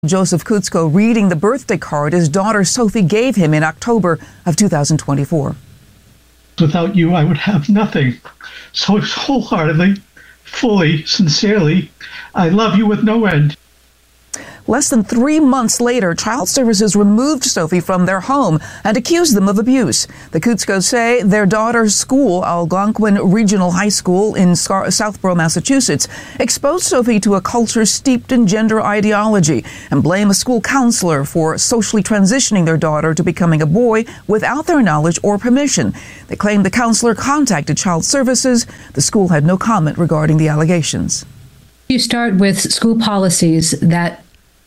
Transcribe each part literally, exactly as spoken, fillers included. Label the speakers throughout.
Speaker 1: Joseph Kuzco reading the birthday card his daughter Sophie gave him in October of two thousand twenty-four.
Speaker 2: Without you, I would have nothing. So wholeheartedly, fully, sincerely, I love you with no end.
Speaker 1: Less than three months later, Child Services removed Sophie from their home and accused them of abuse. The Kuzcos say their daughter's school, Algonquin Regional High School in Southborough, Massachusetts, exposed Sophie to a culture steeped in gender ideology and blame a school counselor for socially transitioning their daughter to becoming a boy without their knowledge or permission. They claim the counselor contacted Child Services. The school had no comment regarding the allegations.
Speaker 3: You start with school policies that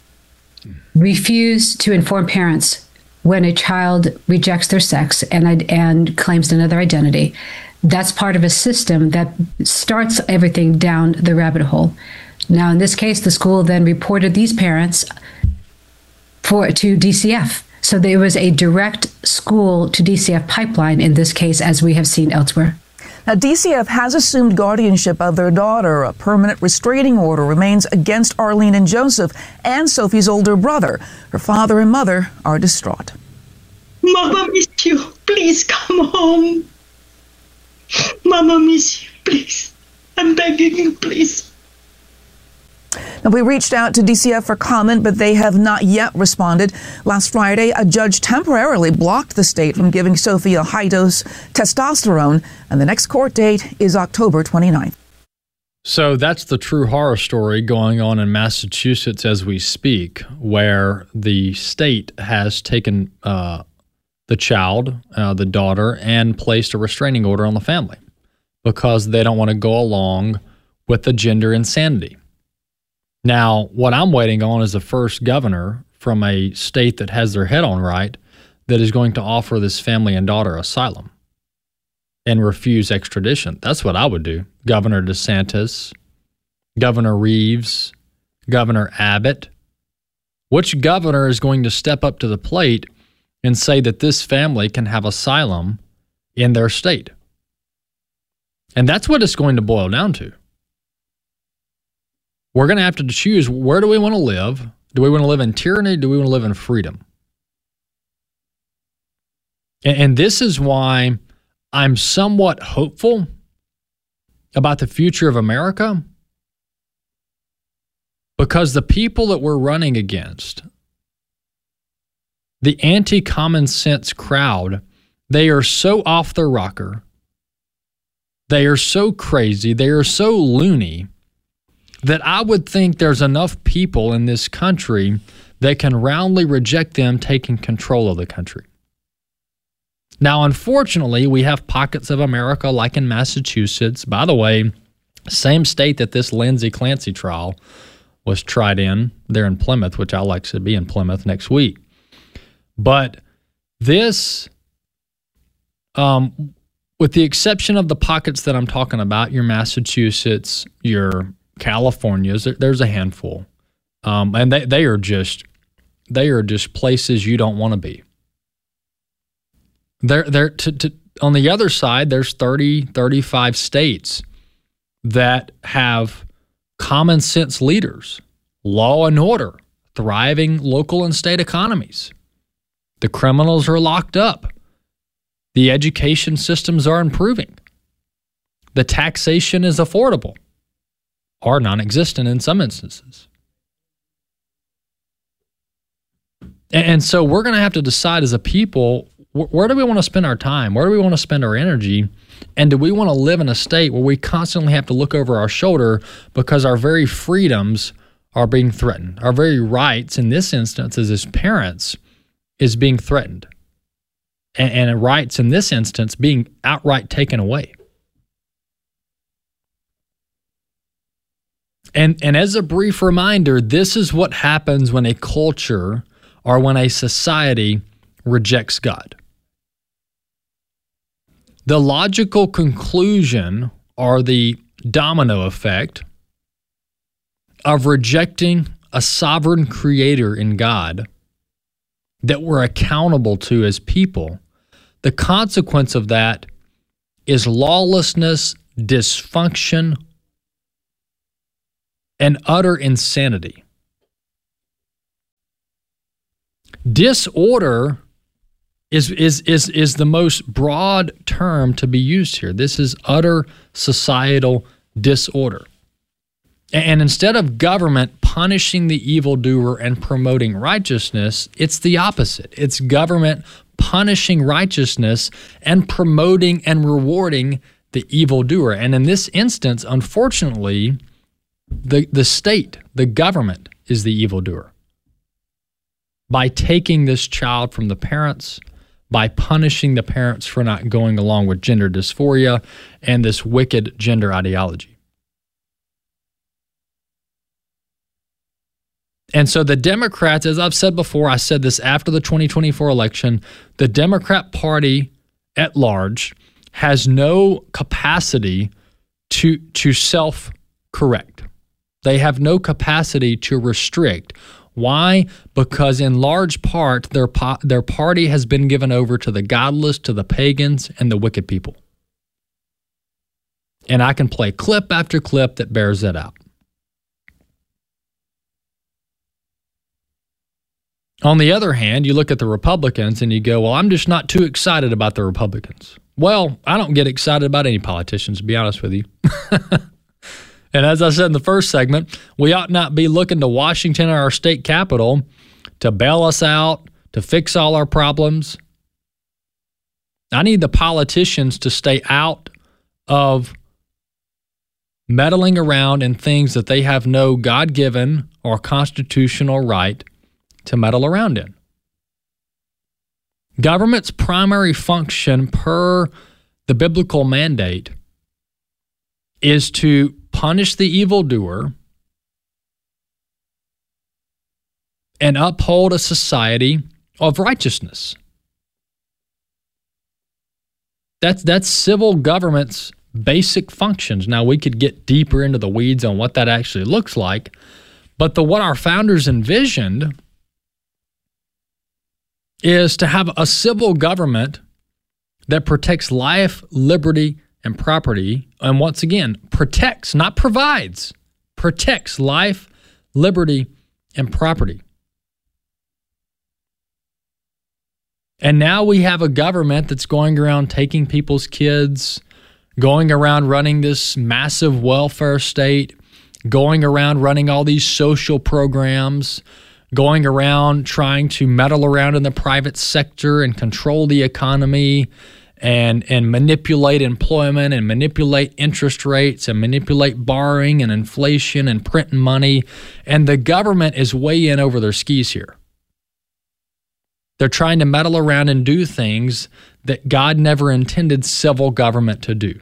Speaker 3: refuse to inform parents when a child rejects their sex and and claims another identity. That's part of a system that starts everything down the rabbit hole. Now, in this case, the school then reported these parents for to D C F. So there was a direct school to D C F pipeline in this case, as we have seen elsewhere.
Speaker 1: Now, D C F has assumed guardianship of their daughter. A permanent restraining order remains against Arlene and Joseph and Sophie's older brother. Her father and mother are distraught.
Speaker 4: Mama miss you. Please come home. Mama miss you. Please. I'm begging you, please.
Speaker 1: Now, we reached out to D C F for comment, but they have not yet responded. Last Friday, a judge temporarily blocked the state from giving Sophie a high-dose testosterone, and the next court date is October twenty-ninth.
Speaker 5: So that's the true horror story going on in Massachusetts as we speak, where the state has taken uh, the child, uh, the daughter, and placed a restraining order on the family because they don't want to go along with the gender insanity. Now, what I'm waiting on is the first governor from a state that has their head on right that is going to offer this family and daughter asylum and refuse extradition. That's what I would do. Governor DeSantis, Governor Reeves, Governor Abbott. Which governor is going to step up to the plate and say that this family can have asylum in their state? And that's what it's going to boil down to. We're going to have to choose, where do we want to live? Do we want to live in tyranny? Do we want to live in freedom? And, and this is why I'm somewhat hopeful about the future of America, because the people that we're running against, the anti-common sense crowd, they are so off their rocker. They are so crazy. They are so loony that I would think there's enough people in this country that can roundly reject them taking control of the country. Now, unfortunately, we have pockets of America like in Massachusetts. By the way, same state that this Lindsay Clancy trial was tried in. They're in Plymouth, which I like to be in Plymouth next week. But this, um, with the exception of the pockets that I'm talking about, your Massachusetts, your California's, there's a handful, um, and they, they are just they are just places you don't want to be. They're, they're to, to, on the other side, there's thirty, thirty-five states that have common sense leaders, law and order, thriving local and state economies. The criminals are locked up. The education systems are improving. The taxation is affordable, or non-existent in some instances. And, and so we're going to have to decide as a people, wh- where do we want to spend our time? Where do we want to spend our energy? And do we want to live in a state where we constantly have to look over our shoulder because our very freedoms are being threatened? Our very rights, in this instance, as his parents, is being threatened. And, and rights, in this instance, being outright taken away. And and as a brief reminder, this is what happens when a culture or when a society rejects God. The logical conclusion or the domino effect of rejecting a sovereign creator in God that we're accountable to as people, the consequence of that is lawlessness, dysfunction, and utter insanity. Disorder is, is, is, is the most broad term to be used here. This is utter societal disorder. And instead of government punishing the evildoer and promoting righteousness, it's the opposite. It's government punishing righteousness and promoting and rewarding the evildoer. And in this instance, unfortunately, the, the state, the government, is the evildoer. By taking this child from the parents, by punishing the parents for not going along with gender dysphoria and this wicked gender ideology. And so the Democrats, as I've said before, I said this after the twenty twenty-four election, the Democrat Party at large has no capacity to, to self-correct. They have no capacity to restrict. Why? Because in large part, their, po- their party has been given over to the godless, to the pagans, and the wicked people. And I can play clip after clip that bears that out. On the other hand, you look at the Republicans and you go, well, I'm just not too excited about the Republicans. Well, I don't get excited about any politicians, to be honest with you. And as I said in the first segment, we ought not be looking to Washington or our state capital to bail us out, to fix all our problems. I need the politicians to stay out of meddling around in things that they have no God-given or constitutional right to meddle around in. Government's primary function per the biblical mandate is to punish the evildoer and uphold a society of righteousness. That's, that's civil government's basic functions. Now, we could get deeper into the weeds on what that actually looks like, but the what our founders envisioned is to have a civil government that protects life, liberty, and property, and once again, protects, not provides, protects life, liberty, and property. And now we have a government that's going around taking people's kids, going around running this massive welfare state, going around running all these social programs, going around trying to meddle around in the private sector and control the economy and, and manipulate employment and manipulate interest rates and manipulate borrowing and inflation and printing money. And the government is way in over their skis here. They're trying to meddle around and do things that God never intended civil government to do.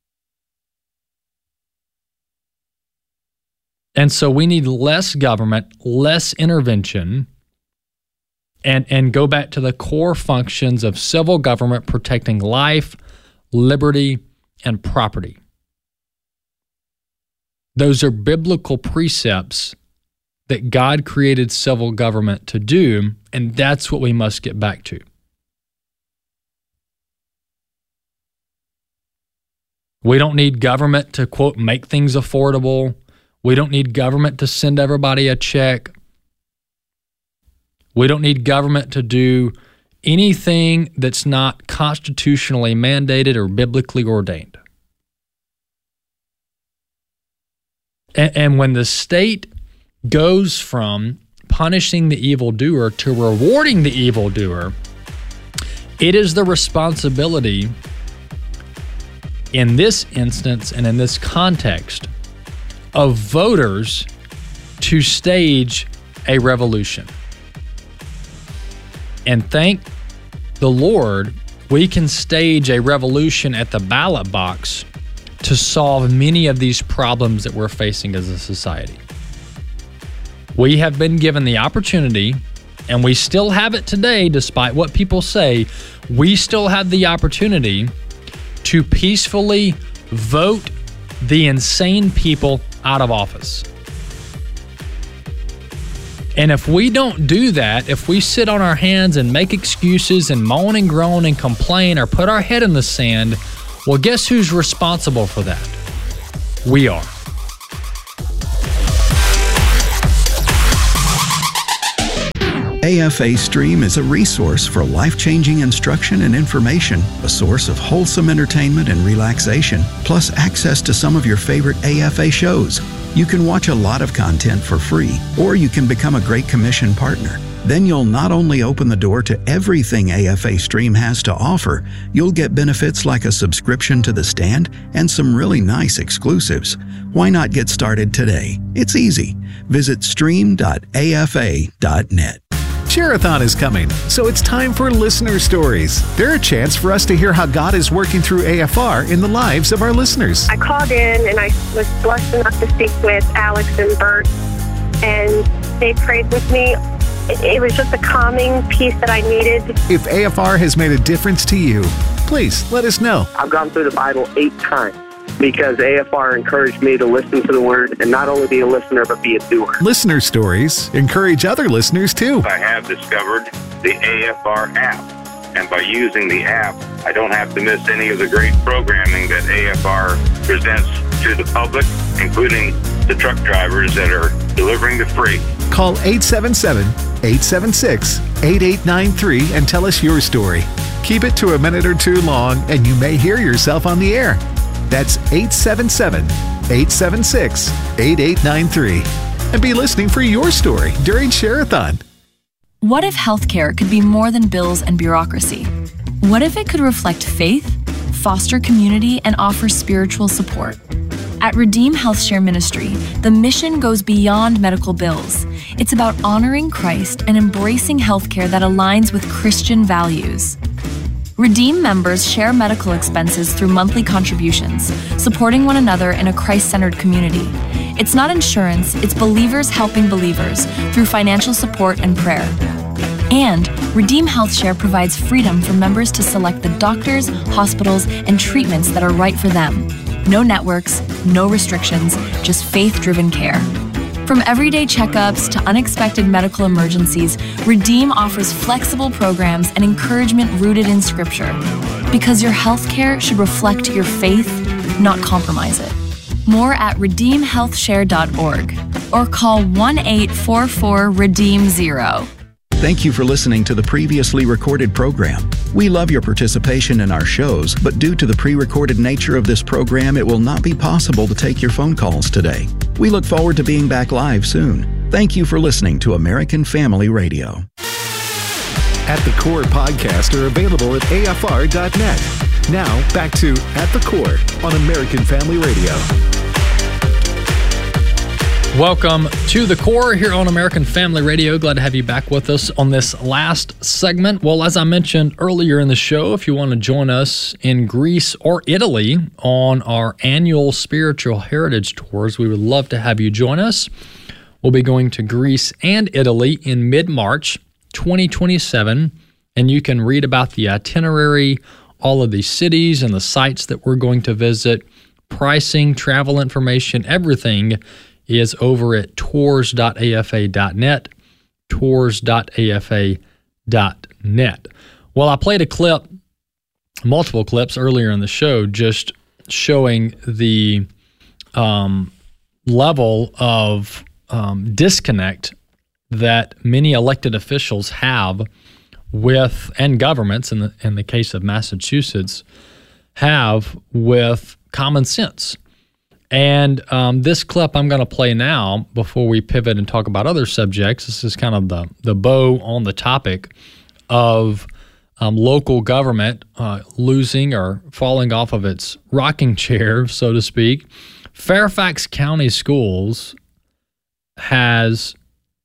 Speaker 5: And so we need less government, less intervention, and, and go back to the core functions of civil government protecting life, liberty, and property. Those are biblical precepts that God created civil government to do, and that's what we must get back to. We don't need government to, quote, make things affordable. We don't need government to send everybody a check. We don't need government to do anything that's not constitutionally mandated or biblically ordained. And, and when the state goes from punishing the evildoer to rewarding the evildoer, it is the responsibility in this instance and in this context of voters to stage a revolution. And thank the Lord, we can stage a revolution at the ballot box to solve many of these problems that we're facing as a society. We have been given the opportunity, and we still have it today, despite what people say, we still have the opportunity to peacefully vote the insane people out of office. And if we don't do that, if we sit on our hands and make excuses and moan and groan and complain or put our head in the sand, well, guess who's responsible for that? We are.
Speaker 6: A F A Stream is a resource for life-changing instruction and information, a source of wholesome entertainment and relaxation, plus access to some of your favorite A F A shows. You can watch a lot of content for free, or you can become a Great Commission partner. Then you'll not only open the door to everything A F A Stream has to offer, you'll get benefits like a subscription to The Stand and some really nice exclusives. Why not get started today? It's easy. Visit stream dot A F A dot net.
Speaker 7: Share-a-thon is coming, so it's time for listener stories. They're a chance for us to hear how God is working through A F R in the lives of our listeners.
Speaker 8: I called in and I was blessed enough to speak with Alex and Bert, and they prayed with me. It was just a calming piece that I needed.
Speaker 7: If A F R has made a difference to you, please let us know.
Speaker 9: I've gone through the Bible eight times because A F R encouraged me to listen to the Word and not only be a listener, but be a doer.
Speaker 7: Listener stories encourage other listeners, too.
Speaker 10: I have discovered the A F R app, and by using the app, I don't have to miss any of the great programming that A F R presents to the public, including the truck drivers that are delivering the freight.
Speaker 7: Call eight seven seven, eight seven six, eight eight nine three and tell us your story. Keep it to a minute or two long, and you may hear yourself on the air. That's eight seven seven, eight seven six, eight eight nine three. And be listening for your story during Share-a-thon.
Speaker 11: What if healthcare could be more than bills and bureaucracy? What if it could reflect faith, foster community, and offer spiritual support? At Redeem HealthShare Ministry, the mission goes beyond medical bills. It's about honoring Christ and embracing healthcare that aligns with Christian values. Redeem members share medical expenses through monthly contributions, supporting one another in a Christ-centered community. It's not insurance, it's believers helping believers through financial support and prayer. And Redeem HealthShare provides freedom for members to select the doctors, hospitals, and treatments that are right for them. No networks, no restrictions, just faith-driven care. From everyday checkups to unexpected medical emergencies, Redeem offers flexible programs and encouragement rooted in Scripture. Because your health care should reflect your faith, not compromise it. More at redeem health share dot org or call one eight four four redeem zero.
Speaker 6: Thank you for listening to the previously recorded program. We love your participation in our shows, but due to the pre-recorded nature of this program, it will not be possible to take your phone calls today. We look forward to being back live soon. Thank you for listening to American Family Radio.
Speaker 7: At the Core podcasts are available at A F R dot net. Now, back to At the Core on American Family Radio.
Speaker 5: Welcome to The Core here on American Family Radio. Glad to have you back with us on this last segment. Well, as I mentioned earlier in the show, if you want to join us in Greece or Italy on our annual Spiritual Heritage Tours, we would love to have you join us. We'll be going to Greece and Italy in mid-March twenty twenty-seven, and you can read about the itinerary, all of the cities and the sites that we're going to visit, pricing, travel information, everything is over at tours dot A F A dot net, tours dot A F A dot net. Well, I played a clip, multiple clips earlier in the show, just showing the um, level of um, disconnect that many elected officials have with, and governments, in the, in the case of Massachusetts, have with common sense. And um, this clip I'm going to play now, before we pivot and talk about other subjects, this is kind of the, the bow on the topic of um, local government uh, losing or falling off of its rocking chair, so to speak. Fairfax County Schools has,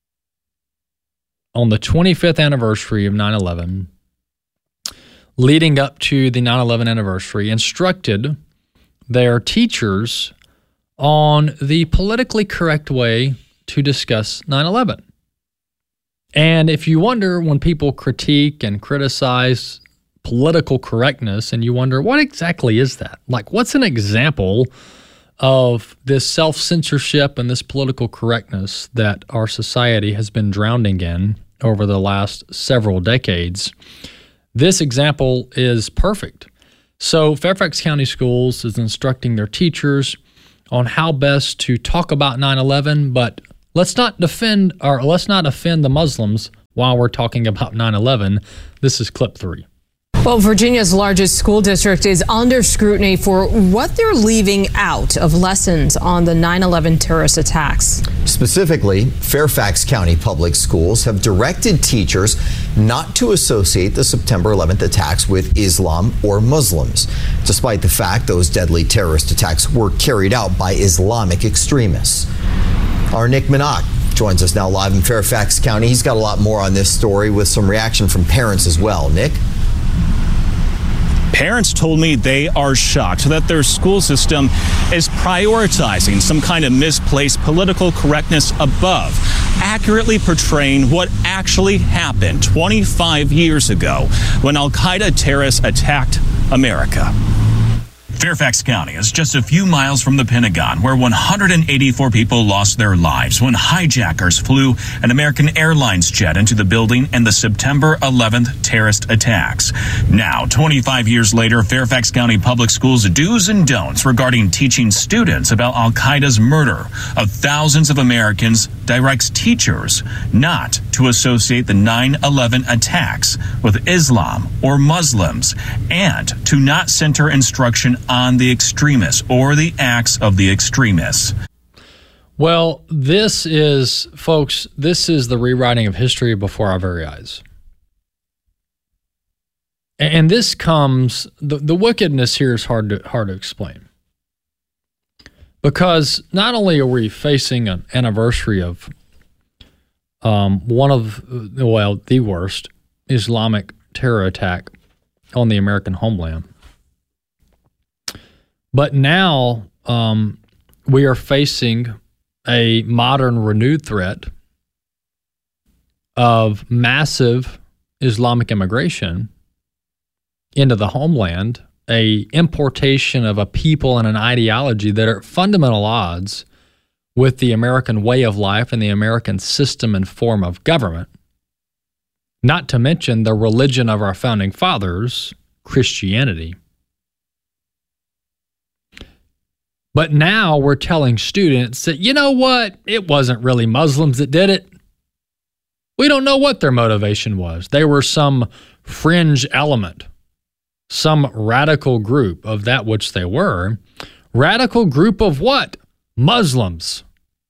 Speaker 5: on the twenty-fifth anniversary of nine eleven, leading up to the nine eleven anniversary, instructed their teachers on the politically correct way to discuss nine eleven. And if you wonder, when people critique and criticize political correctness, and you wonder, what exactly is that? Like, what's an example of this self-censorship and this political correctness that our society has been drowning in over the last several decades? This example is perfect. So Fairfax County Schools is instructing their teachers on how best to talk about nine eleven, but let's not defend or let's not offend the Muslims. while we're talking about nine eleven. This is clip three.
Speaker 12: Well, Virginia's largest school district is under scrutiny for what they're leaving out of lessons on the nine eleven terrorist attacks.
Speaker 13: Specifically, Fairfax County Public Schools have directed teachers not to associate the September eleventh attacks with Islam or Muslims, despite the fact those deadly terrorist attacks were carried out by Islamic extremists. Our Nick Minot joins us now live in Fairfax County. He's got a lot more on this story with some reaction from parents as well. Nick?
Speaker 14: Parents told me they are shocked that their school system is prioritizing some kind of misplaced political correctness above accurately portraying what actually happened twenty-five years ago when Al-Qaeda terrorists attacked America. Fairfax County is just a few miles from the Pentagon, where one hundred eighty-four people lost their lives when hijackers flew an American Airlines jet into the building in the September eleventh terrorist attacks. Now, twenty-five years later, Fairfax County Public Schools' do's and don'ts regarding teaching students about Al-Qaeda's murder of thousands of Americans directs teachers not to associate the nine eleven attacks with Islam or Muslims, and to not center instruction on the extremists or the acts of the extremists.
Speaker 5: Well, this is, folks, this is the rewriting of history before our very eyes. And this comes, the, the wickedness here is hard to, hard to explain. Because not only are we facing an anniversary of um, one of, well, the worst Islamic terror attack on the American homeland, but now um, we are facing a modern renewed threat of massive Islamic immigration into the homeland, a importation of a people and an ideology that are at fundamental odds with the American way of life and the American system and form of government, not to mention the religion of our founding fathers, Christianity. But now we're telling students that, you know what, it wasn't really Muslims that did it. We don't know what their motivation was. They were some fringe element, some radical group of that which they were. Radical group of what? Muslims.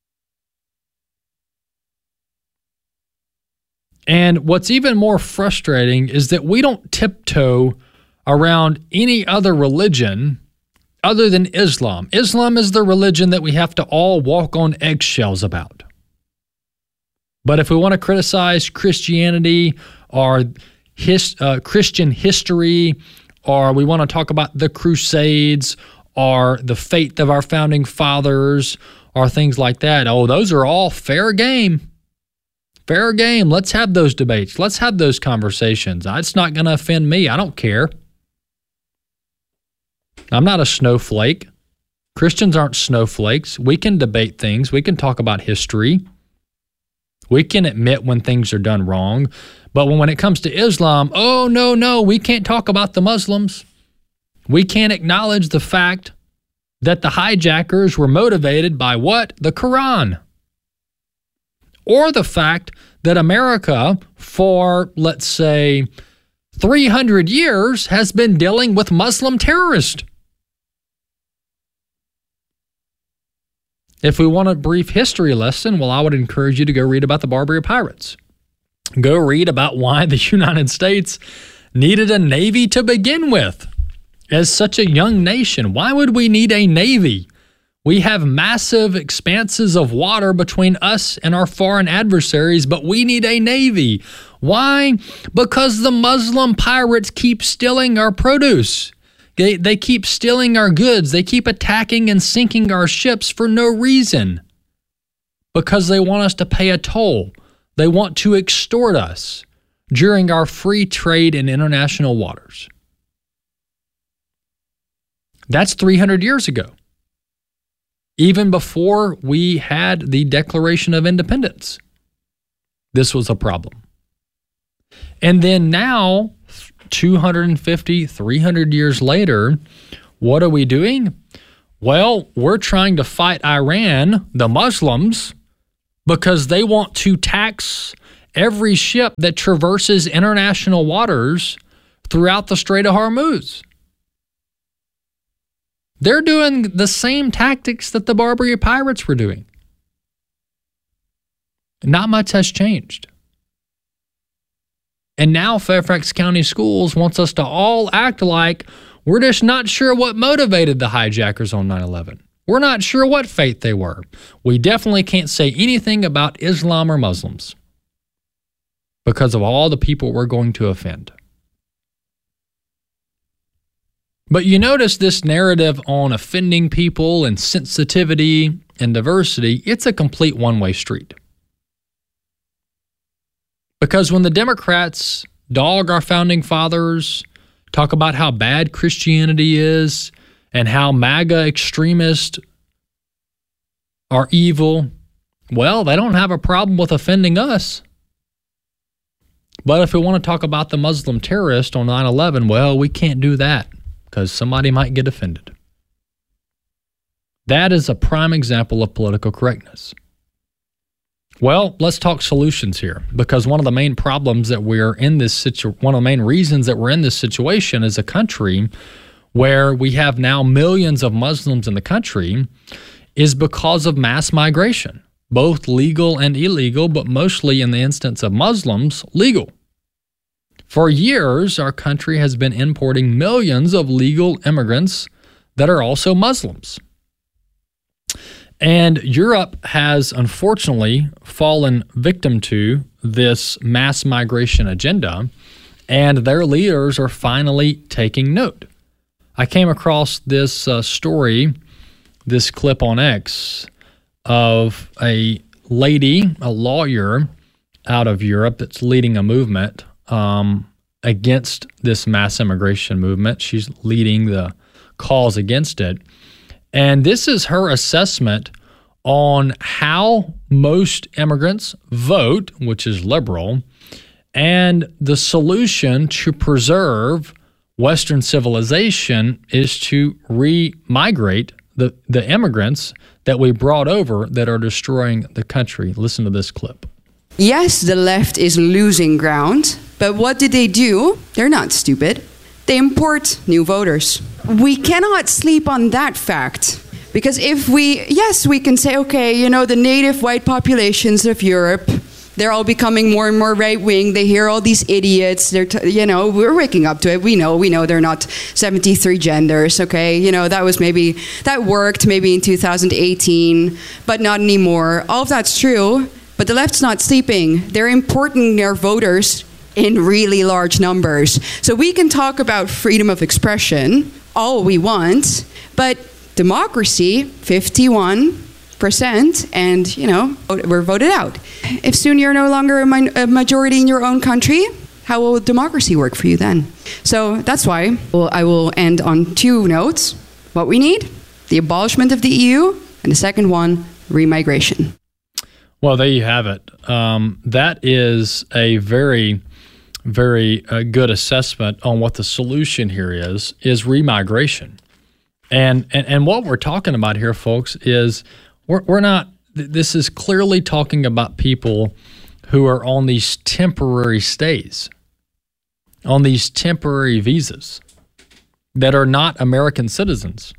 Speaker 5: And what's even more frustrating is that we don't tiptoe around any other religion other than Islam. Islam is the religion that we have to all walk on eggshells about. But if we want to criticize Christianity or his, uh, Christian history, or we want to talk about the Crusades or the faith of our founding fathers or things like that, oh, those are all fair game. Fair game. Let's have those debates. Let's have those conversations. It's not going to offend me. I don't care. I'm not a snowflake. Christians aren't snowflakes. We can debate things. We can talk about history. We can admit when things are done wrong. But when it comes to Islam, oh, no, no, we can't talk about the Muslims. We can't acknowledge the fact that the hijackers were motivated by what? The Quran. Or the fact that America, for, let's say, three hundred years, has been dealing with Muslim terrorists. If we want a brief history lesson, well, I would encourage you to go read about the Barbary Pirates. Go read about why the United States needed a navy to begin with. As such a young nation, why would we need a navy? We have massive expanses of water between us and our foreign adversaries, but we need a navy. Why? Because the Muslim pirates keep stealing our produce. They, they keep stealing our goods. They keep attacking and sinking our ships for no reason. Because they want us to pay a toll. They want to extort us during our free trade in international waters. That's three hundred years ago. Even before we had the Declaration of Independence, this was a problem. And then now, two hundred fifty, three hundred years later, what are we doing? Well, we're trying to fight Iran, the Muslims, because they want to tax every ship that traverses international waters throughout the Strait of Hormuz. They're doing the same tactics that the Barbary pirates were doing. Not much has changed. And now Fairfax County Schools wants us to all act like we're just not sure what motivated the hijackers on nine eleven. We're not sure what faith they were. We definitely can't say anything about Islam or Muslims because of all the people we're going to offend. But you notice this narrative on offending people and sensitivity and diversity, it's a complete one-way street. Because when the Democrats dog our founding fathers, talk about how bad Christianity is and how MAGA extremists are evil, well, they don't have a problem with offending us. But if we want to talk about the Muslim terrorist on nine eleven, well, we can't do that because somebody might get offended. That is a prime example of political correctness. Well, let's talk solutions here, because one of the main problems that we're in this situ- one of the main reasons that we're in this situation is a country where we have now millions of Muslims in the country is because of mass migration, both legal and illegal, but mostly in the instance of Muslims, legal. For years, our country has been importing millions of legal immigrants that are also Muslims. And Europe has unfortunately fallen victim to this mass migration agenda, and their leaders are finally taking note. I came across this uh, story, this clip on X, of a lady, a lawyer out of Europe that's leading a movement um, against this mass immigration movement. She's leading the cause against it. And this is her assessment on how most immigrants vote, which is liberal, and the solution to preserve Western civilization is to re-migrate the, the immigrants that we brought over that are destroying the country. Listen to this clip.
Speaker 15: Yes, the left is losing ground, but what did they do? They're not stupid. They import new voters. We cannot sleep on that fact. Because if we, yes, we can say, okay, you know, the native white populations of Europe, they're all becoming more and more right-wing. They hear all these idiots. They're, t- you know, we're waking up to it. We know, we know they're not seventy-three genders, okay? You know, that was maybe, that worked maybe in two thousand eighteen, but not anymore. All of that's true, but the left's not sleeping. They're importing their voters in really large numbers. So we can talk about freedom of expression all we want, but democracy, fifty-one percent, and, you know, we're voted out. If soon you're no longer a, min- a majority in your own country, how will democracy work for you then? So that's why well, I will end on two notes. What we need, the abolishment of the E U, and the second one, remigration.
Speaker 5: Well, there you have it. Um, that is a very, very uh, good assessment on what the solution here is, is remigration. And, and and what we're talking about here, folks, is we're, we're not, this is clearly talking about people who are on these temporary stays, on these temporary visas that are not American citizens.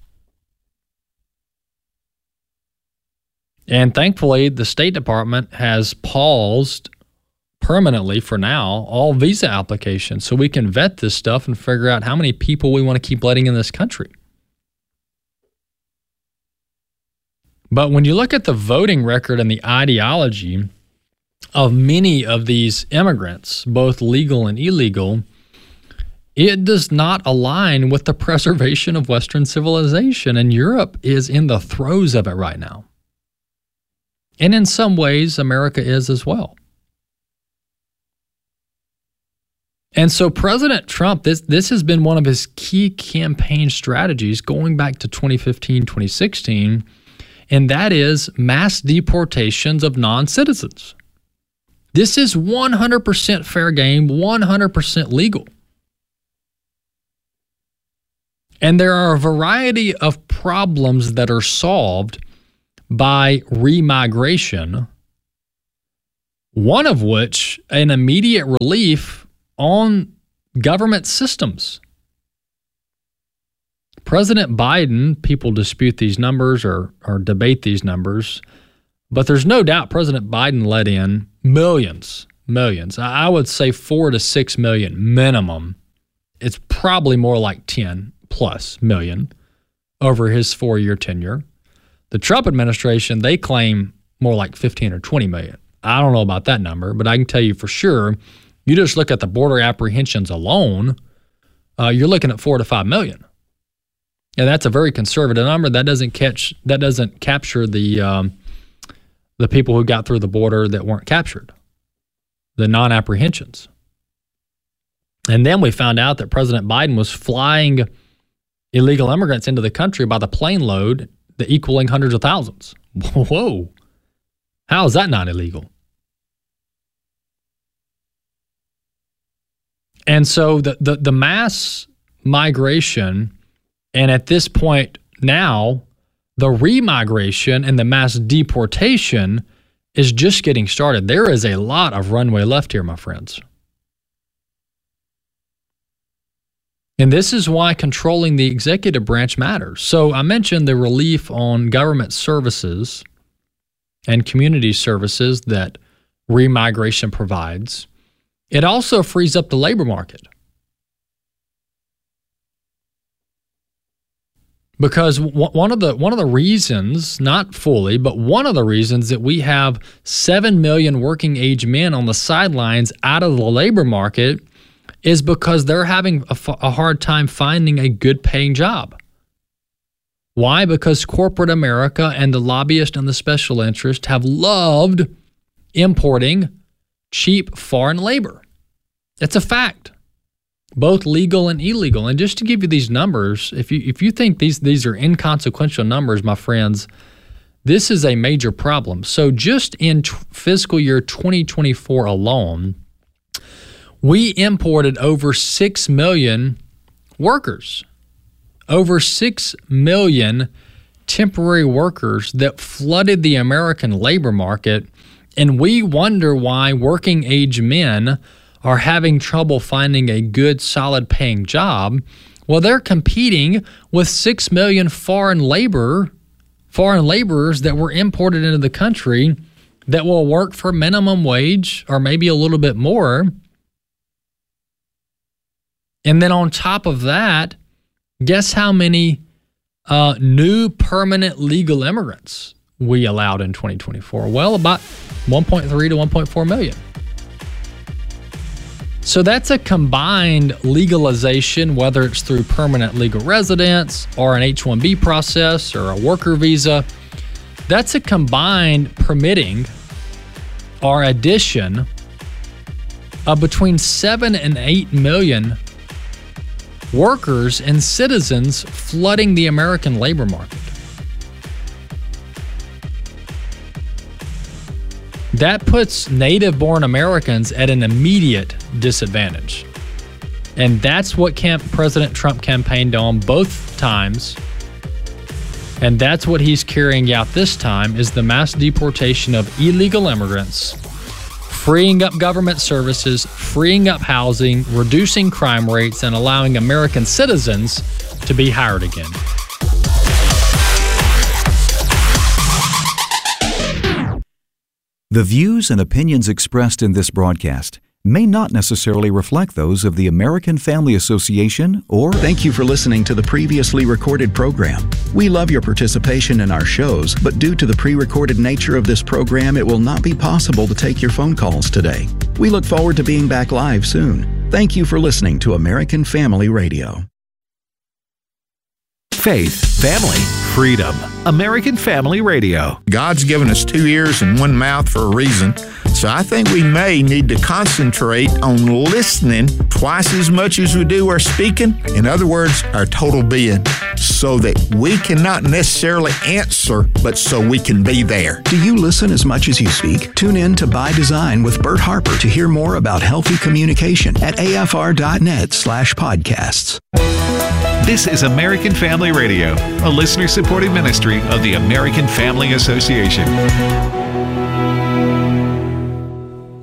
Speaker 5: And thankfully, the State Department has paused permanently for now all visa applications so we can vet this stuff and figure out how many people we want to keep letting in this country. But when you look at the voting record and the ideology of many of these immigrants, both legal and illegal, it does not align with the preservation of Western civilization. And Europe is in the throes of it right now. And in some ways, America is as well. And so President Trump, this, this has been one of his key campaign strategies going back to twenty fifteen, twenty sixteen, and that is mass deportations of non-citizens. This is one hundred percent fair game, one hundred percent legal. And there are a variety of problems that are solved by remigration one of which an immediate relief on government systems. President Biden, people dispute these numbers or, or debate these numbers, but there's no doubt President Biden let in millions, millions. I would say four to six million minimum. It's probably more like ten plus million over his four-year tenure. The Trump administration, they claim more like fifteen or twenty million. I don't know about that number, but I can tell you for sure, you just look at the border apprehensions alone, uh, you're looking at four to five million. And that's a very conservative number. That doesn't catch. That doesn't capture the um, the people who got through the border that weren't captured, the non-apprehensions. And then we found out that President Biden was flying illegal immigrants into the country by the plane load, the equaling hundreds of thousands. Whoa! How is that not illegal? And so the the, the mass migration. And at this point now, the remigration and the mass deportation is just getting started. There is a lot of runway left here, my friends. And this is why controlling the executive branch matters. So I mentioned the relief on government services and community services that remigration provides. It also frees up the labor market. Because one of the one of the reasons, not fully, but one of the reasons that we have seven million working age men on the sidelines out of the labor market is because they're having a, a hard time finding a good paying job. Why? Because corporate America and the lobbyists and the special interests have loved importing cheap foreign labor. It's a fact. Both legal and illegal. And just to give you these numbers, if you if you think these these are inconsequential numbers, my friends, this is a major problem. So just in t- fiscal year twenty twenty-four alone, we imported over six million workers, over six million temporary workers that flooded the American labor market. And we wonder why working age men are having trouble finding a good, solid paying job. Well, they're competing with six million foreign labor, foreign laborers that were imported into the country that will work for minimum wage or maybe a little bit more. And then on top of that, guess how many uh, new permanent legal immigrants we allowed in twenty twenty-four? Well, about one point three to one point four million. So that's a combined legalization, whether it's through permanent legal residence or an H one B process or a worker visa. That's a combined permitting or addition of between seven and eight million workers and citizens flooding the American labor market. That puts native-born Americans at an immediate disadvantage. And that's what camp President Trump campaigned on both times. And that's what he's carrying out this time, is the mass deportation of illegal immigrants, freeing up government services, freeing up housing, reducing crime rates, and allowing American citizens to be hired again.
Speaker 16: The views and opinions expressed in this broadcast may not necessarily reflect those of the American Family Association or...
Speaker 6: Thank you for listening to the previously recorded program. We love your participation in our shows, but due to the pre-recorded nature of this program, it will not be possible to take your phone calls today. We look forward to being back live soon. Thank you for listening to American Family Radio.
Speaker 7: Faith, family, freedom. American Family Radio.
Speaker 17: God's given us two ears and one mouth for a reason. So I think we may need to concentrate on listening twice as much as we do our speaking. In other words, our total being, so that we cannot necessarily answer, but so we can be there.
Speaker 6: Do you listen as much as you speak? Tune in to By Design with Bert Harper to hear more about healthy communication at afr.net slash podcasts.
Speaker 7: This is American Family Radio, a listener-supported ministry of the American Family Association.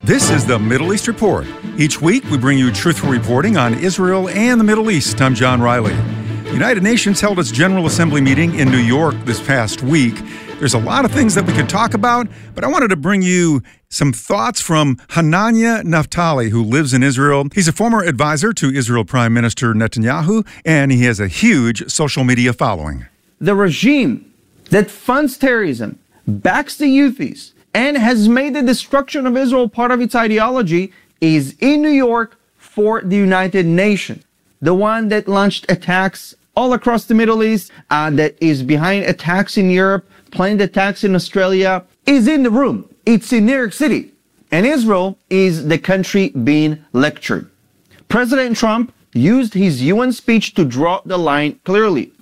Speaker 18: This is the Middle East Report. Each week, we bring you truthful reporting on Israel and the Middle East. I'm John Riley. The United Nations held its General Assembly meeting in New York this past week. There's a lot of things that we could talk about, but I wanted to bring you some thoughts from Hanania Naftali, who lives in Israel. He's a former advisor to Israel Prime Minister Netanyahu, and he has a huge social media following.
Speaker 19: The regime that funds terrorism, backs the Houthis, and has made the destruction of Israel part of its ideology is in New York for the United Nations. The one that launched attacks all across the Middle East, uh, that is behind attacks in Europe, planned attacks in Australia, is in the room. It's in New York City. And Israel is the country being lectured. President Trump used his U N speech to draw the line clearly.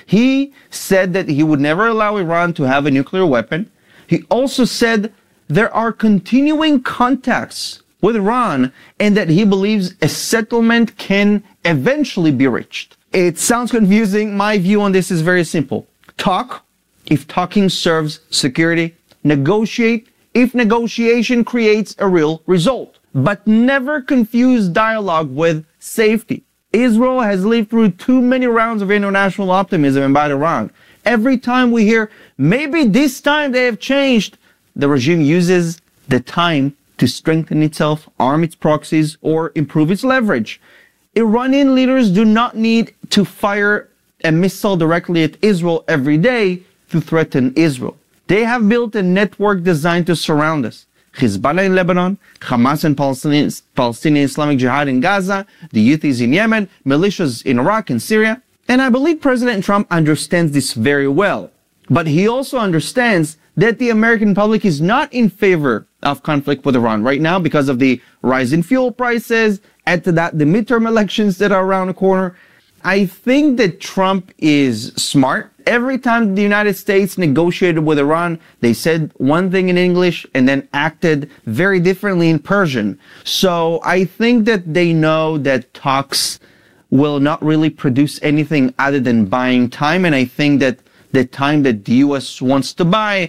Speaker 19: He said that he would never allow Iran to have a nuclear weapon. He also said there are continuing contacts with Iran and that he believes a settlement can eventually be reached. It sounds confusing. My view on this is very simple. Talk if talking serves security. Negotiate if negotiation creates a real result. But never confuse dialogue with safety. Israel has lived through too many rounds of international optimism about Iran. Every time we hear, maybe this time they have changed, the regime uses the time to strengthen itself, arm its proxies, or improve its leverage. Iranian leaders do not need to fire a missile directly at Israel every day to threaten Israel. They have built a network designed to surround us. Hezbollah in Lebanon, Hamas and Palestinian, Palestinian Islamic Jihad in Gaza, the Houthis in Yemen, militias in Iraq and Syria. And I believe President Trump understands this very well. But he also understands that the American public is not in favor of conflict with Iran right now because of the rise in fuel prices, add to that the midterm elections that are around the corner. I think that Trump is smart. Every time the United States negotiated with Iran, they said one thing in English and then acted very differently in Persian. So I think that they know that talks will not really produce anything other than buying time. And I think that the time that the U S wants to buy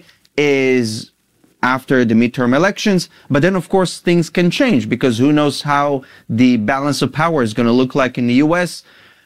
Speaker 19: is after the midterm elections. But then, of course, things can change because who knows how the balance of power is going to look like in the U S.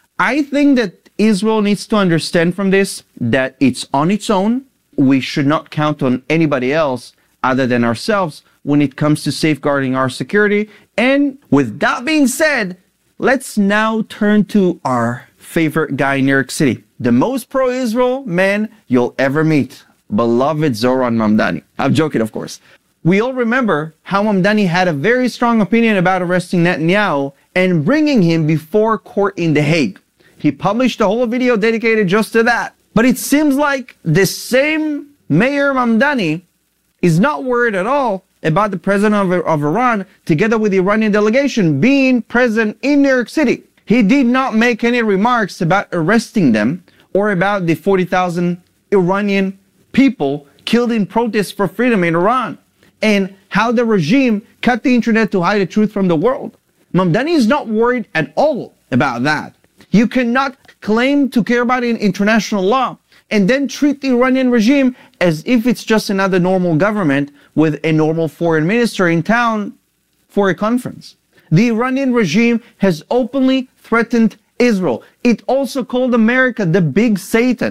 Speaker 19: I think that Israel needs to understand from this that it's on its own. We should not count on anybody else other than ourselves when it comes to safeguarding our security. And with that being said, let's now turn to our favorite guy in New York City, the most pro-Israel man you'll ever meet, beloved Zohran Mamdani. I'm joking, of course. We all remember how Mamdani had a very strong opinion about arresting Netanyahu and bringing him before court in The Hague. He published a whole video dedicated just to that. But it seems like the same Mayor Mamdani is not worried at all about the president of, of Iran, together with the Iranian delegation, being present in New York City. He did not make any remarks about arresting them or about the forty thousand Iranian people killed in protests for freedom in Iran and how the regime cut the internet to hide the truth from the world. Mamdani is not worried at all about that. You cannot claim to care about international law and then treat the Iranian regime as if it's just another normal government with a normal foreign minister in town for a conference. The Iranian regime has openly threatened Israel. It also called America the big Satan.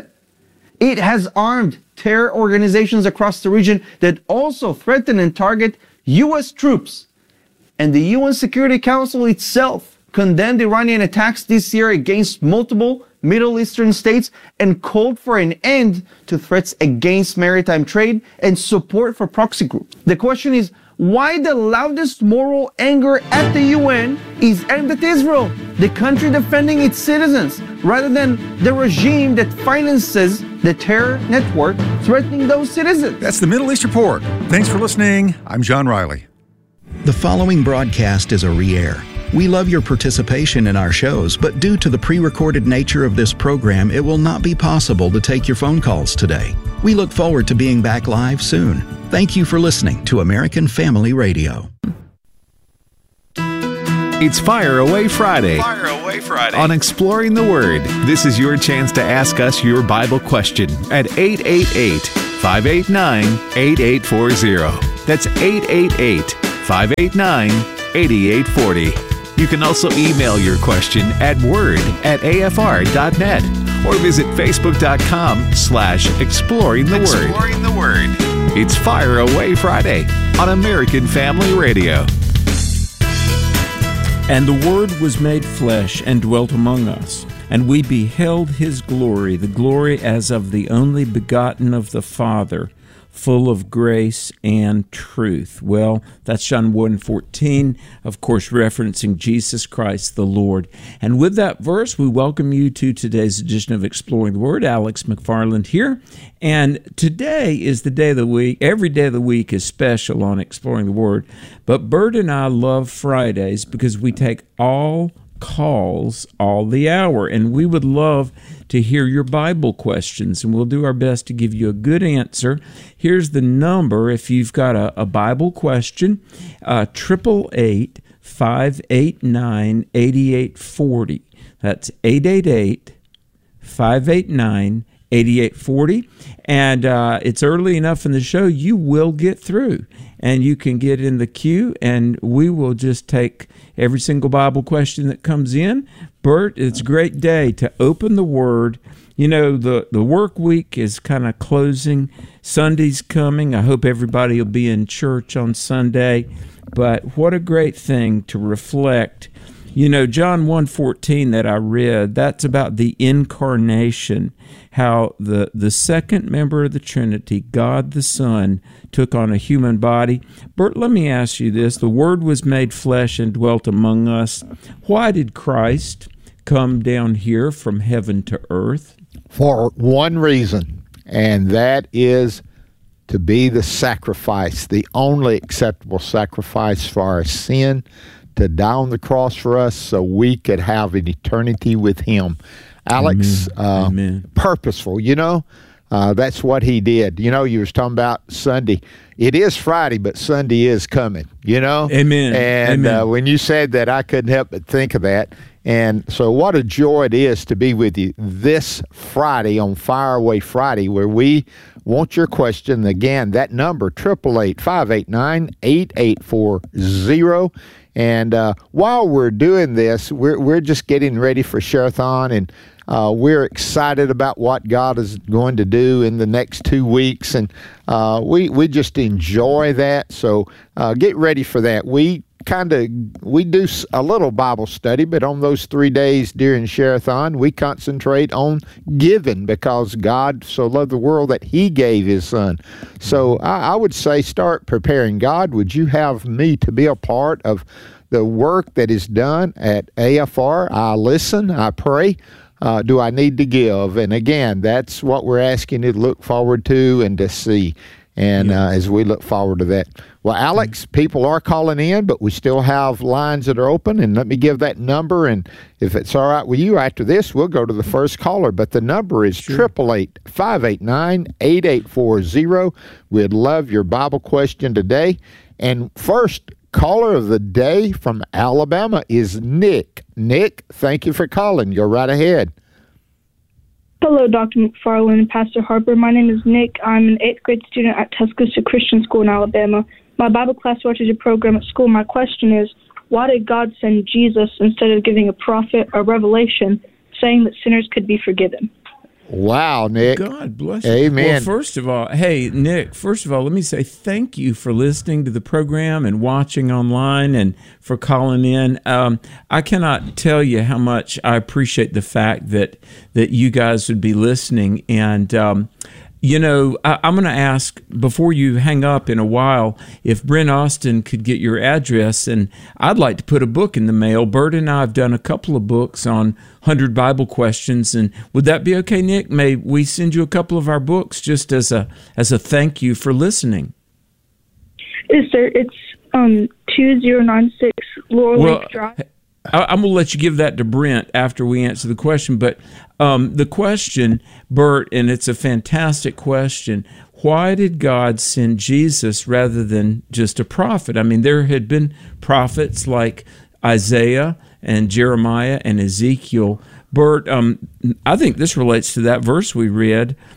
Speaker 19: It has armed terror organizations across the region that also threaten and target U S troops. And the U N Security Council itself condemned Iranian attacks this year against multiple Middle Eastern states and called for an end to threats against maritime trade and support for proxy groups. The question is, why the loudest moral anger at the U N is aimed at Israel, the country defending its citizens, rather than the regime that finances the terror network threatening those citizens?
Speaker 18: That's the Middle East Report. Thanks for listening. I'm John Riley.
Speaker 6: The following broadcast is a re-air. We love your participation in our shows, but due to the pre-recorded nature of this program, it will not be possible to take your phone calls today. We look forward to being back live soon. Thank you for listening to American Family Radio.
Speaker 7: It's Fire Away Friday.
Speaker 20: Fire Away Friday.
Speaker 7: On Exploring the Word, this is your chance to ask us your Bible question at eight eight eight, five eight nine, eight eight four zero. That's eight eight eight,
Speaker 16: five eight nine, eight eight four zero. You can also email your question at word at A F R dot net or visit facebook.com slash exploring the word. Exploring the word. It's Fire Away Friday on American Family Radio.
Speaker 20: And the Word was made flesh and dwelt among us, and we beheld his glory, the glory as of the only begotten of the Father, full of grace and truth. Well, that's John one fourteen, of course, referencing Jesus Christ the Lord. And with that verse, we welcome you to today's edition of Exploring the Word. Alex McFarland here. And today is the day of the week. Every day of the week is special on Exploring the Word. But Bert and I love Fridays because we take all calls all the hour, and we would love to hear your Bible questions, and we'll do our best to give you a good answer. Here's the number if you've got a, a Bible question, uh, eight eight eight, five eight nine, eight eight four zero. That's eight eight eight, five eight nine, eight eight four zero. And uh, it's early enough in the show, you will get through, and you can get in the queue, and we will just take every single Bible question that comes in. Bert, it's a great day to open the Word. You know, the, the work week is kind of closing. Sunday's coming. I hope everybody will be in church on Sunday. But what a great thing to reflect. You know, John one fourteen that I read, that's about the incarnation, how the, the second member of the Trinity, God the Son, took on a human body. Bert, let me ask you this. The Word was made flesh and dwelt among us. Why did Christ come down here from heaven to earth?
Speaker 17: For one reason, and that is to be the sacrifice, the only acceptable sacrifice for our sin, to die on the cross for us so we could have an eternity with him. Alex,
Speaker 20: Amen.
Speaker 17: Uh,
Speaker 20: Amen.
Speaker 17: Purposeful, you know, uh, that's what he did. You know, you was talking about Sunday. It is Friday, but Sunday is coming, you know?
Speaker 20: Amen.
Speaker 17: And
Speaker 20: Amen.
Speaker 17: Uh, when you said that, I couldn't help but think of that. And so what a joy it is to be with you this Friday on Fire Away Friday, where we want your question. Again, that number, eight eight eight, five eight nine, eight eight four zero. And uh, while we're doing this, we're we're just getting ready for Share-a-thon, and uh, we're excited about what God is going to do in the next two weeks, and uh, we we just enjoy that. So uh, get ready for that. We kind of we do a little Bible study, but on those three days during Share-a-thon, we concentrate on giving, because God so loved the world that he gave his Son. So I, I would say start preparing. God, would you have me to be a part of the work that is done at A F R? I listen, I pray. Uh, do I need to give? And again, that's what we're asking you to look forward to and to see. And uh, as we look forward to that. Well, Alex, people are calling in, but we still have lines that are open. And let me give that number. And if it's all right with you, after this, we'll go to the first caller. But the number is eight eight eight, five eight nine, eight eight four zero. We'd love your Bible question today. And first caller of the day from Alabama is Nick. Nick, thank you for calling. Go right ahead.
Speaker 21: Hello, Doctor McFarland and Pastor Harper. My name is Nick. I'm an eighth grade student at Tuscaloosa Christian School in Alabama. My Bible class watches a program at school. My question is, why did God send Jesus instead of giving a prophet a revelation saying that sinners could be forgiven?
Speaker 17: Wow, Nick.
Speaker 20: God bless you.
Speaker 17: Amen.
Speaker 20: Well, first of all, hey, Nick, first of all, let me say thank you for listening to the program and watching online and for calling in. Um, I cannot tell you how much I appreciate the fact that, that you guys would be listening. And, um, you know, I, I'm going to ask, before you hang up in a while, if Brent Austin could get your address, and I'd like to put a book in the mail. Bert and I have done a couple of books on one hundred Bible questions, and would that be okay, Nick? May we send you a couple of our books just as a as a thank you for listening?
Speaker 21: Yes, sir. It's um, two zero nine six Laurel
Speaker 20: well,
Speaker 21: Lake Drive.
Speaker 20: I, I'm going to let you give that to Brent after we answer the question, but um, the question, Bert, and it's a fantastic question, why did God send Jesus rather than just a prophet? I mean, there had been prophets like Isaiah and Jeremiah and Ezekiel. Bert, um, I think this relates to that verse we read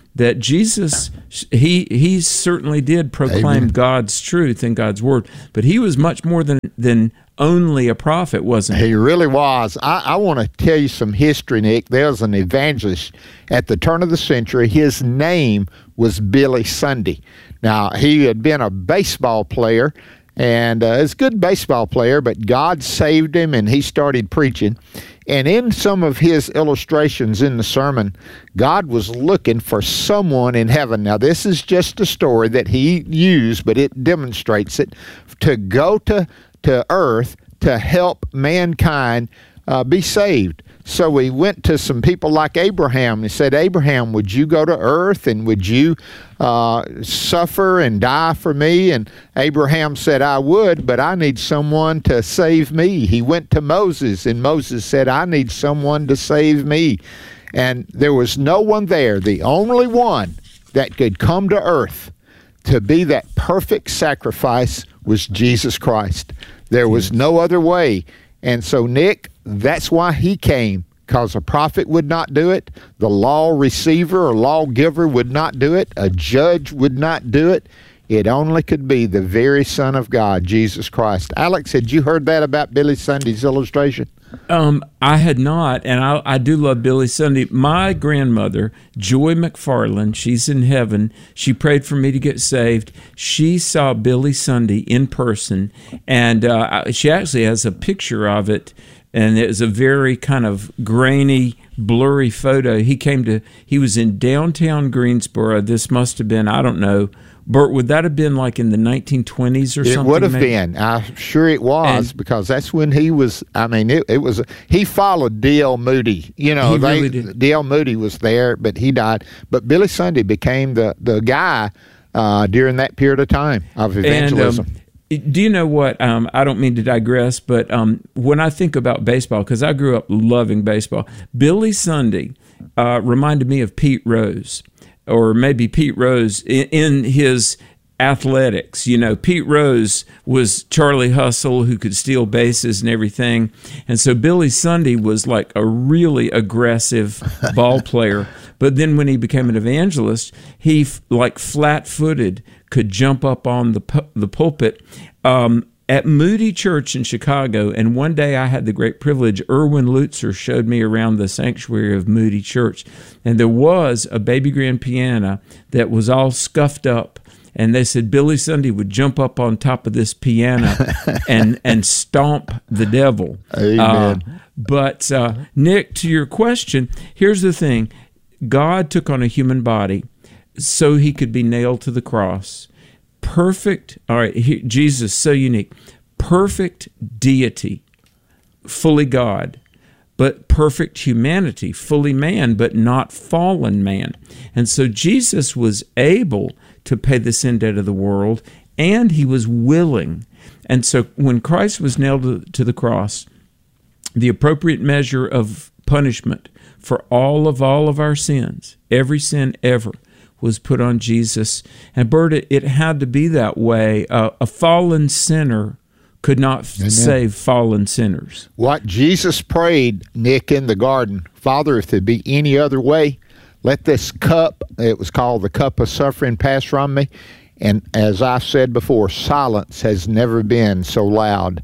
Speaker 20: that Jesus, he he certainly did proclaim Amen. God's truth and God's word, but he was much more than than only a prophet, wasn't he?
Speaker 17: He really was. I, I want to tell you some history, Nick. There was an evangelist at the turn of the century. His name was Billy Sunday. Now, he had been a baseball player, and uh, he's a good baseball player, but God saved him, and he started preaching. And in some of his illustrations in the sermon, God was looking for someone in heaven. Now, this is just a story that he used, but it demonstrates it, to go to to earth to help mankind uh, be saved. So he went to some people like Abraham and said, Abraham, would you go to earth and would you uh, suffer and die for me? And Abraham said, I would, but I need someone to save me. He went to Moses, and Moses said, I need someone to save me. And there was no one there. The only one that could come to earth to be that perfect sacrifice was Jesus Christ. There was no other way. And so, Nick, that's why he came, because a prophet would not do it, the law receiver or lawgiver would not do it, a judge would not do it. It only could be the very Son of God, Jesus Christ. Alex, had you heard that about Billy Sunday's illustration?
Speaker 20: Um, I had not, and I, I do love Billy Sunday. My grandmother, Joy McFarland, she's in heaven. She prayed for me to get saved. She saw Billy Sunday in person, and uh, she actually has a picture of it, and it was a very kind of grainy, blurry photo. He came to, he was in downtown Greensboro. This must have been, I don't know, Bert, would that have been like in the nineteen twenties or
Speaker 17: it
Speaker 20: something?
Speaker 17: It would have
Speaker 20: maybe?
Speaker 17: been. I'm sure it was, and, because that's when he was, I mean, it, it was, he followed D L Moody. You know, they, really D L Moody was there, but he died. But Billy Sunday became the, the guy uh, during that period of time of evangelism.
Speaker 20: And, um, do you know what? Um, I don't mean to digress, but um, when I think about baseball, because I grew up loving baseball, Billy Sunday uh, reminded me of Pete Rose. Or maybe Pete Rose in, in his athletics. You know, Pete Rose was Charlie Hustle, who could steal bases and everything. And so Billy Sunday was like a really aggressive ball player. But then when he became an evangelist, he, like flat-footed, could jump up on the pu- the pulpit um, at Moody Church in Chicago. And one day I had the great privilege, Erwin Lutzer showed me around the sanctuary of Moody Church. And there was a baby grand piano that was all scuffed up. And they said Billy Sunday would jump up on top of this piano and, and stomp the devil.
Speaker 17: Amen.
Speaker 20: Uh, but, uh, Nick, to your question, here's the thing. God took on a human body so he could be nailed to the cross. Perfect, all right, he, Jesus, so unique. Perfect deity, fully God, but perfect humanity, fully man, but not fallen man. And so Jesus was able to pay the sin debt of the world, and he was willing. And so when Christ was nailed to, to the cross, the appropriate measure of punishment for all of all of our sins, every sin ever, was put on Jesus. And Bert, it, it had to be that way. Uh, a fallen sinner could not f- save fallen sinners.
Speaker 17: What Jesus prayed, Nick, in the garden, Father, if there be any other way, let this cup, it was called the cup of suffering, pass from me. And as I said before, silence has never been so loud.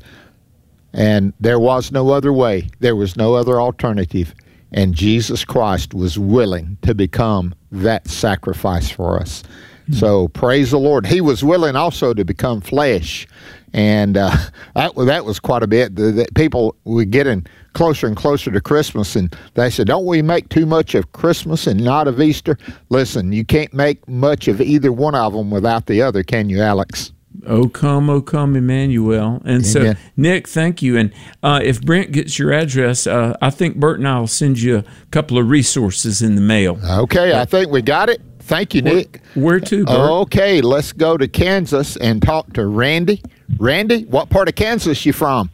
Speaker 17: And there was no other way. There was no other alternative. And Jesus Christ was willing to become that sacrifice for us. Mm-hmm. So praise the Lord. He was willing also to become flesh. And uh, that, that was quite a bit. The, the people were getting closer and closer to Christmas, and they said, don't we make too much of Christmas and not of Easter? Listen, you can't make much of either one of them without the other, can you, Alex?
Speaker 20: Oh, come, oh, come, Emmanuel. And Amen. So, Nick, thank you. And uh, if Brent gets your address, uh, I think Bert and I will send you a couple of resources in the mail.
Speaker 17: Okay, uh, I think we got it. Thank you, Nick.
Speaker 20: Where, where to, Bert?
Speaker 17: Okay, let's go to Kansas and talk to Randy. Randy, what part of Kansas you from?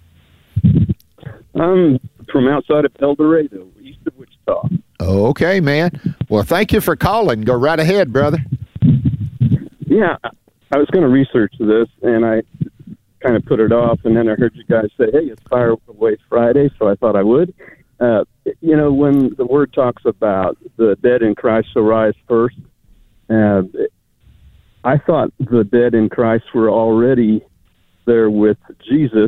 Speaker 2: I'm from outside of El Dorado, east of Wichita.
Speaker 17: Okay, man. Well, thank you for calling. Go right ahead, brother.
Speaker 2: Yeah, I was going to research this, and I kind of put it off, and then I heard you guys say, hey, it's Fire Away Friday, so I thought I would. Uh, you know, when the Word talks about the dead in Christ shall rise first, Uh, I thought the dead in Christ were already there with Jesus.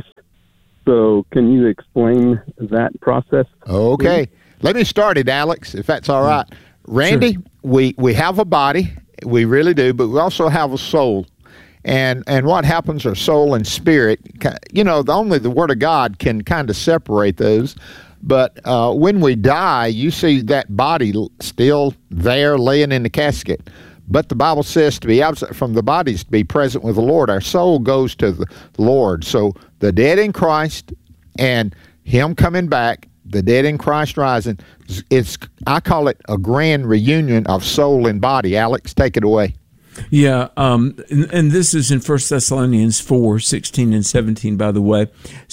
Speaker 2: So can you explain that process?
Speaker 3: Okay. Please? Let me start it, Alex, if that's all right. Randy, sure. we, we have a body. We really do, but we also have a soul. And and what happens are soul and spirit. You know, the, only the Word of God can kind of separate those. But uh, when we die, you see that body still there laying in the casket. But the Bible says to be absent from the body is to be present with the Lord. Our soul goes to the Lord. So the dead in Christ and Him coming back, the dead in Christ rising, it's, I call it a grand reunion of soul and body. Alex, take it away.
Speaker 20: Yeah, um, and, and this is in First Thessalonians four, sixteen and seventeen, by the way.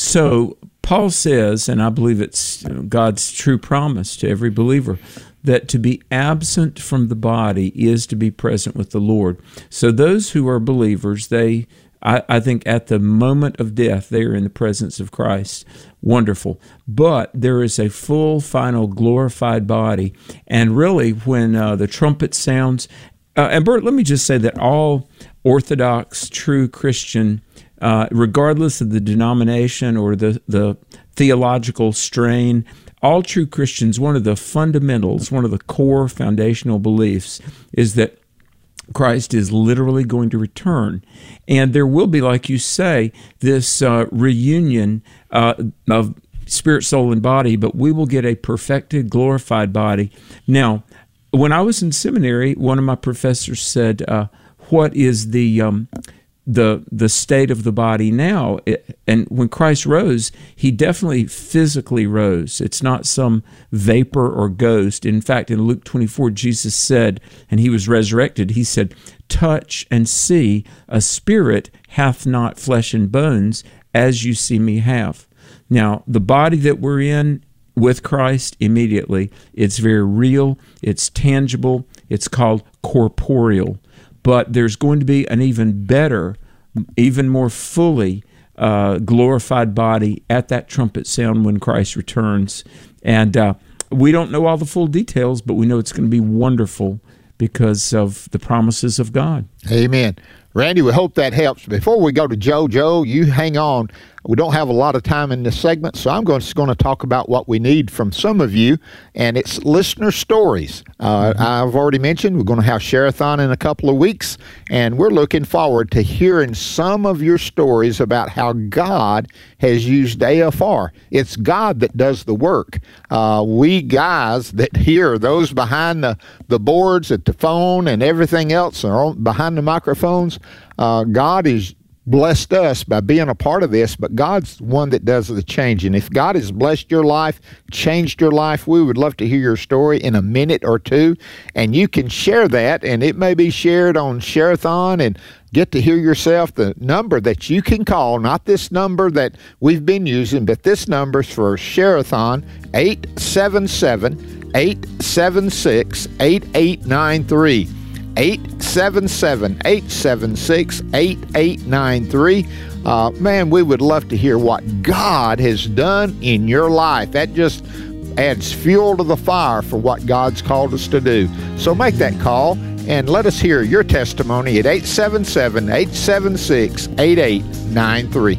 Speaker 20: So Paul says, and I believe it's God's true promise to every believer, that to be absent from the body is to be present with the Lord. So those who are believers, they, I, I think at the moment of death, they are in the presence of Christ. Wonderful. But there is a full, final, glorified body. And really, when uh, the trumpet sounds, uh, and Bert, let me just say that all Orthodox, true Christian, uh, regardless of the denomination or the, the theological strain, all true Christians, one of the fundamentals, one of the core foundational beliefs is that Christ is literally going to return. And there will be, like you say, this uh, reunion uh, of spirit, soul, and body, but we will get a perfected, glorified body. Now, when I was in seminary, one of my professors said, uh, what is the... Um, the the state of the body now? It, and when Christ rose, He definitely physically rose. It's not some vapor or ghost. In fact, in Luke twenty-four, Jesus said, and He was resurrected, He said, touch and see, a spirit hath not flesh and bones, as you see me have. Now, the body that we're in with Christ immediately, it's very real, it's tangible, it's called corporeal. But there's going to be an even better, even more fully uh, glorified body at that trumpet sound when Christ returns. And uh, we don't know all the full details, but we know it's going to be wonderful because of the promises of God.
Speaker 3: Amen. Randy, we hope that helps. Before we go to Joe, Joe, you hang on. We don't have a lot of time in this segment, so I'm going to, just going to talk about what we need from some of you, and it's listener stories. Uh, mm-hmm. I've already mentioned we're going to have Share-a-thon in a couple of weeks, and we're looking forward to hearing some of your stories about how God has used A F R. It's God that does the work. Uh, we guys that hear, those behind the, the boards at the phone and everything else, or behind the microphones, uh, God is blessed us by being a part of this, but God's one that does the changing. If God has blessed your life, changed your life, we would love to hear your story in a minute or two, and you can share that, and it may be shared on Share-a-thon and get to hear yourself. The number that you can call, not this number that we've been using, but this number's for Share-a-thon, eight seven seven, eight seven six, eight eight nine three. eight seven seven, eight seven six, eight eight nine three. Uh, man, we would love to hear what God has done in your life. That just adds fuel to the fire for what God's called us to do. So make that call and let us hear your testimony at eight seven seven, eight seven six, eight eight nine three.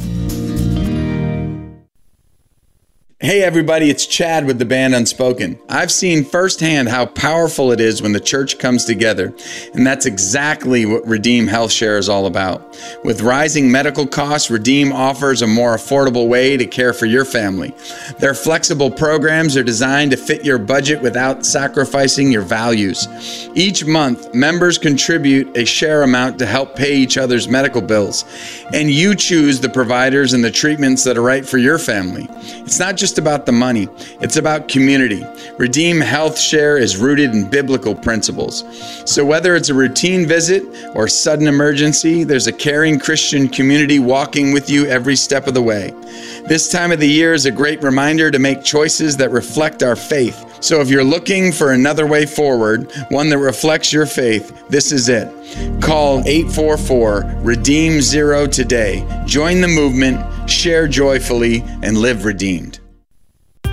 Speaker 22: Hey everybody, it's Chad with the band Unspoken. I've seen firsthand how powerful it is when the church comes together, and that's exactly what Redeem Health Share is all about. With rising medical costs, Redeem offers a more affordable way to care for your family. Their flexible programs are designed to fit your budget without sacrificing your values. Each month, members contribute a share amount to help pay each other's medical bills, and you choose the providers and the treatments that are right for your family. It's not just about the money, it's about community. Redeem Health Share is rooted in biblical principles. So whether it's a routine visit or sudden emergency, there's a caring Christian community walking with you every step of the way. This time of the year is a great reminder to make choices that reflect our faith. So if you're looking for another way forward, one that reflects your faith, this is it. Call eight four four, redeem zero today. Join the movement, share joyfully, and live redeemed.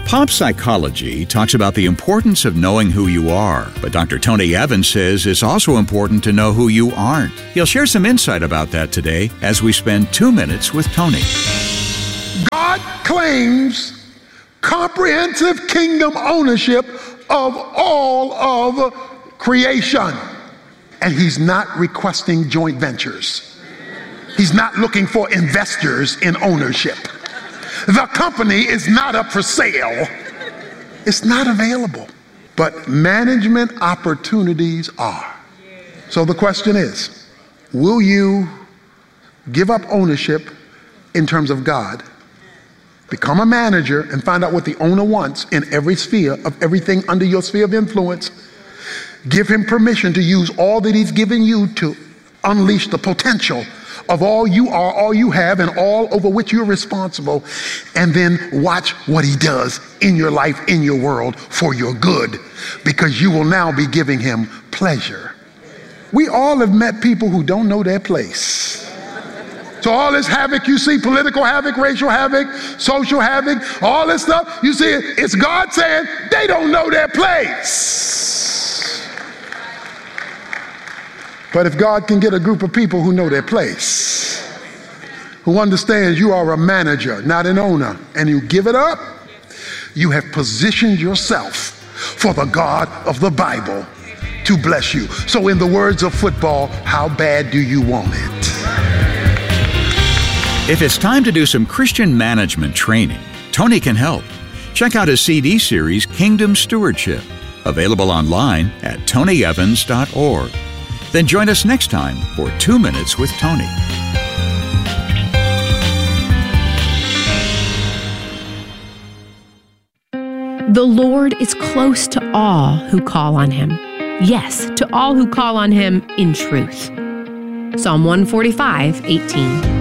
Speaker 1: Pop psychology talks about the importance of knowing who you are, but Doctor Tony Evans says it's also important to know who you aren't. He'll share some insight about that today as we spend two minutes with Tony.
Speaker 4: God claims comprehensive kingdom ownership of all of creation, and he's not requesting joint ventures. He's not looking for investors in ownership. The company is not up for sale. It's not available. But management opportunities are. So the question is, will you give up ownership in terms of God, become a manager, and find out what the owner wants in every sphere of everything under your sphere of influence? Give him permission to use all that he's given you to unleash the potential of all you are, all you have, and all over which you're responsible, and then watch what he does in your life, in your world, for your good, because you will now be giving him pleasure. We all have met people who don't know their place. So all this havoc you see, political havoc, racial havoc, social havoc, all this stuff, you see, it's God saying they don't know their place. But if God can get a group of people who know their place, who understands you are a manager, not an owner, and you give it up, you have positioned yourself for the God of the Bible to bless you. So in the words of football, how bad do you want it?
Speaker 1: If it's time to do some Christian management training, Tony can help. Check out his C D series, Kingdom Stewardship, available online at tony evans dot org. Then join us next time for Two Minutes with Tony.
Speaker 23: The Lord is close to all who call on him. Yes, to all who call on him in truth. Psalm one forty-five, eighteen.